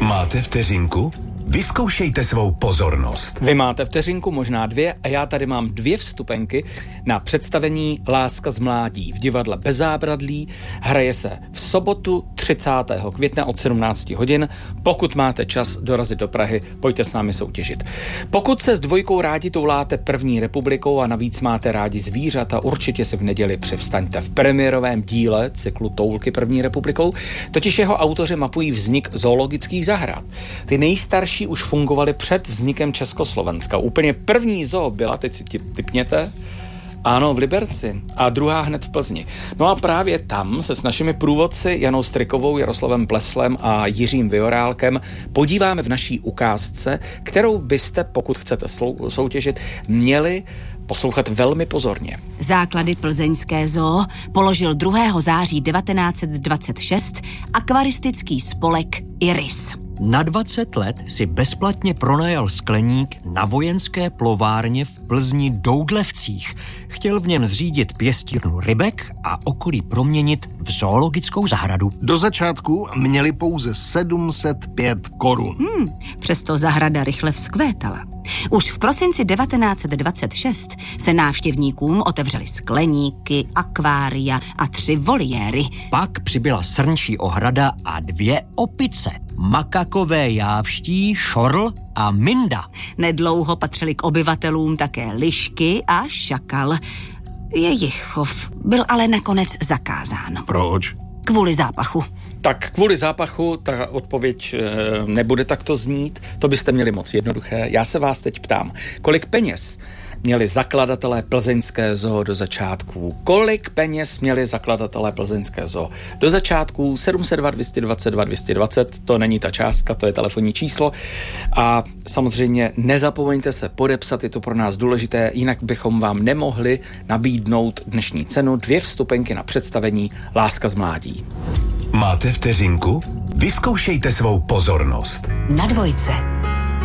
Máte vteřinku? Vyzkoušejte svou pozornost. Vy máte vteřinku, možná dvě, a já tady mám 2 vstupenky na představení Láska z mládí v divadle Bez zábradlí. Hraje se v sobotu 30. května od 17 hodin. Pokud máte čas dorazit do Prahy, pojďte s námi soutěžit. Pokud se s dvojkou rádi touláte první republikou a navíc máte rádi zvířata, určitě si v neděli přivstaňte v premiérovém díle cyklu Toulky první republikou. Totiž jeho autoři mapují vznik zoologických zahrad. Ty nejstarší už fungovaly před vznikem Československa. Úplně první zoo byla, teď si tipněte, ano, v Liberci a druhá hned v Plzni. No a právě tam se s našimi průvodci Janou Strikovou, Jaroslavem Pleslem a Jiřím Vyorálkem podíváme v naší ukázce, kterou byste, pokud chcete soutěžit, měli poslouchat velmi pozorně. Základy plzeňské zoo položil 2. září 1926 akvaristický spolek Iris. Na 20 let si bezplatně pronajal skleník na vojenské plovárně v Plzni Doudlevcích. Chtěl v něm zřídit pěstírnu rybek a okolí proměnit v zoologickou zahradu. Do začátku měli pouze 705 korun. Přesto zahrada rychle vzkvétala. Už v prosinci 1926 se návštěvníkům otevřely skleníky, akvária a 3 voliéry. Pak přibyla srnčí ohrada a 2 opice. Makakové jávští, šorl a minda. Nedlouho patřili k obyvatelům také lišky a šakal. Jejich chov byl ale nakonec zakázán. Proč? Kvůli zápachu. Tak kvůli zápachu ta odpověď nebude takto znít, to byste měli moc jednoduché. Já se vás teď ptám, kolik peněz měli zakladatelé plzeňské zoo do začátku? Kolik peněz měli zakladatelé plzeňské zoo do začátku? 702 222 220, to není ta částka, to je telefonní číslo. A samozřejmě nezapomeňte se podepsat, je to pro nás důležité, jinak bychom vám nemohli nabídnout dnešní cenu, 2 vstupenky na představení Láska z mládí. Máte vteřinku? Vyzkoušejte svou pozornost. Na dvojce.